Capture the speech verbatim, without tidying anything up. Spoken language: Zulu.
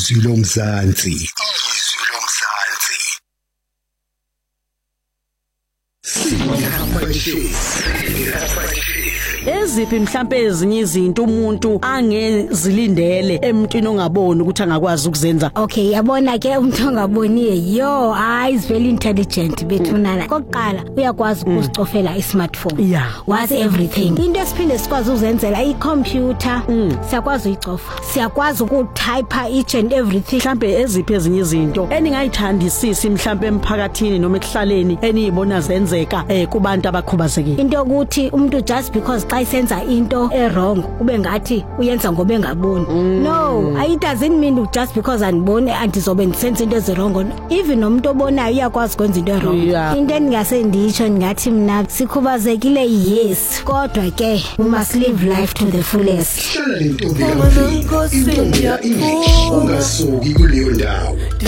izwi lomzansi izwi lomzansi Eziphi mhlambe ezinye izinto umuntu angezilindele emntwini ongaboni ukuthi angakwazi ukuzenza? Okay, yabona ke umuntu ongaboniye yo hayi is very intelligent bethunana. Kokuqala uyakwazi ukuzicofela i-smartphone. Yeah. Was everything. Into esiphinde sikwazi ukuzenzela i-computer. Siyakwazi uyicofa. Siyakwazi ukutype each and everything. Mhlambe eziphi ezinye izinto eningayithandisisi mhlambe emphakathini noma ekuhlaleni eniyibona zenzeka eh kubantu abakhubazekile? Into ukuthi umuntu just because xa isenza into e-wrong ube ngathi uyenza ngoba engaboni. No, it doesn't mean just because anibone andizobe ndisenza into ezi-wrong. Even nomuntu obonayo uyakwazi ukwenza into e-wrong. Yeah. Into engase nditsho ngathi mina sikhubazekile yes, kodwa ke we must live life to the fullest. hlala lentombi kaMfika intombi ya English ungasuki kuleyo ndawo